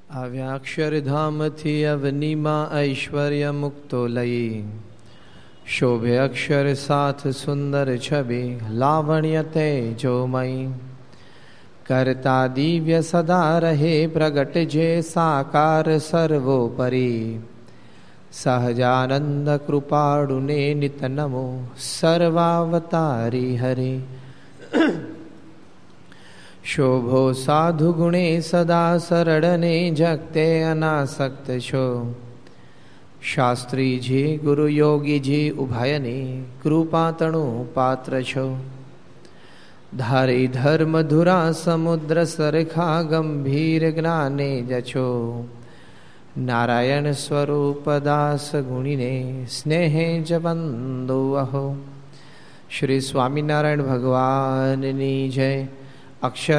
આવ્યા અક્ષરધામથી અવનીમાં ઐશ્વર્ય મુક્તો લઈ, શોભે અક્ષર સાથ સુંદર છબી, લાવણ્ય તેજોમય. કરતા દિવ્ય સદા રહે પ્રગટ જે સાકાર સર્વોપરી, સહજાનંદ કૃપાળુને નિત નમો સર્વાવતારી હરે. શોભો સાધુ ગુણે સદા સરળને જગતે અનાસક્ત છો, શાસ્ત્રીજી ગુરુ યોગીજી ઉભયને કૃપાતણું પાત્ર છો. ધારી ધર્મ ધુરા સમુદ્ર સરખા ગંભીર જ્ઞાને જછો, નારાયણ સ્વરૂપ દાસ ગુણીને સ્નેહે જ બંદો અહો. શ્રી સ્વામિનારાયણ ભગવાનની જય. અક્ષર